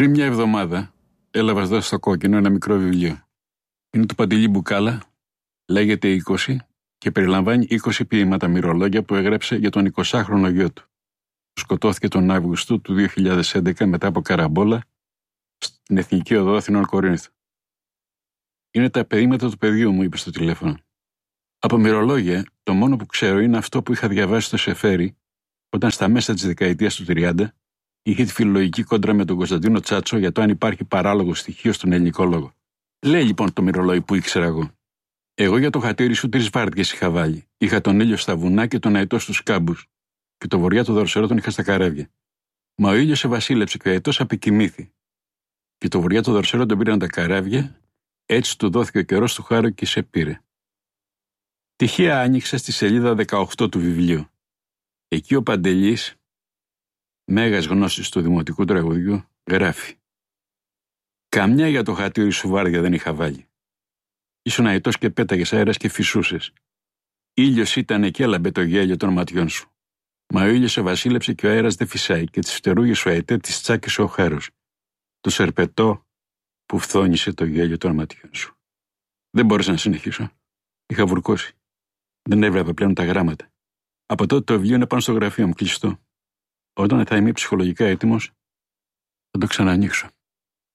Πριν μια εβδομάδα έλαβα εδώ στο Κόκκινο ένα μικρό βιβλίο. Είναι του Παντελή Μπουκάλα, λέγεται 20 και περιλαμβάνει 20 ποίηματα μυρολόγια που έγραψε για τον 20χρονο γιο του. Σκοτώθηκε τον Αύγουστο του 2011 μετά από καραμπόλα στην Εθνική Οδό Αθηνών Κορίνθου. Είναι τα ποίηματα του παιδιού μου, είπε στο τηλέφωνο. Από μυρολόγια, το μόνο που ξέρω είναι αυτό που είχα διαβάσει στο Σεφέρι, όταν στα μέσα της δεκαετίας του 30 είχε τη φιλολογική κόντρα με τον Κωνσταντίνο Τσάτσο για το αν υπάρχει παράλογο στοιχείο στον ελληνικό λόγο. Λέει λοιπόν το μυρολόι που ήξερα εγώ. Εγώ για το χατήρι σου 3 βάρδιες είχα βάλει. Είχα τον ήλιο στα βουνά και τον αετό στους κάμπους. Και το βοριά του δορσερό τον είχα στα καράβια. Μα ο ήλιος σε βασίλεψε και ο αετός απεκοιμήθη. Και το βοριά του δορσερό τον πήραν τα καράβια, έτσι του δόθηκε ο καιρός του χάρου και σε πήρε. Τυχαία άνοιξα στη σελίδα 18 του βιβλίου. Εκεί ο Παντελής, μέγας γνώσης του δημοτικού τραγουδιού, γράφει: «Καμιά για το χατήρι σου βάρδια δεν είχα βάλει. Ήσουν αετός και πέταγες αέρας και φυσούσες. Ήλιος ήτανε και έλαμπε το γέλιο των ματιών σου. Μα ο ήλιος σε βασίλεψε και ο αέρας δεν φυσάει και τις φτερούγες σου αετέ τις τσάκισε ο χάρος. Το σερπετό που φθόνησε το γέλιο των ματιών σου». Δεν μπόρεσα να συνεχίσω. Είχα βουρκώσει. Δεν έβλεπα πλέον τα γράμματα. Από τότε το βιβλίο είναι πάνω στο γραφείο μου κλειστό. Όταν θα είμαι ψυχολογικά έτοιμος, θα το ξαναανοίξω.